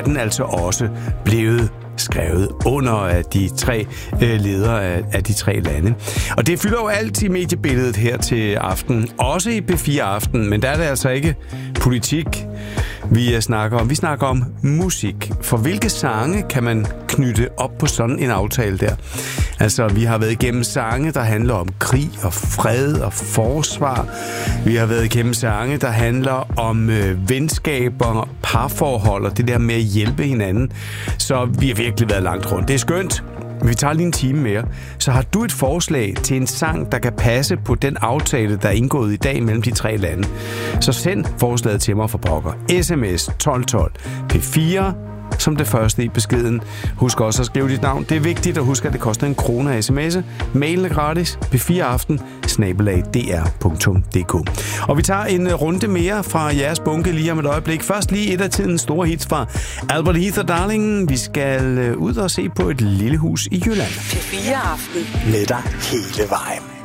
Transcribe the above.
den altså også blevet skrevet under af de tre ledere af de tre lande. Og det fylder jo alt i mediebilledet her til aften, også i P4 Aften, men der er det altså ikke politik, vi snakker om. Vi snakker om musik. For hvilke sange kan man knytte op på sådan en aftale der? Altså, vi har været igennem sange, der handler om krig og fred og forsvar. Vi har været igennem sange, der handler om venskaber, parforhold og det der med at hjælpe hinanden. Så vi har virkelig været langt rundt. Det er skønt. Vi tager lige en time mere. Så har du et forslag til en sang, der kan passe på den aftale, der er indgået i dag mellem de tre lande, så send forslaget til mig for pokker. SMS 1212 P4 som det første i beskeden. Husk også at skrive dit navn. Det er vigtigt at huske, at det koster 1 krone at sms'e. Mailen er gratis. p4aften@dr.dk. Og vi tager en runde mere fra jeres bunke lige om et øjeblik. Først lige et af tidens store hits fra Albert Heath og Darling. Vi skal ud og se på et lille hus i Jylland. P4 Aften. Med dig hele vejen.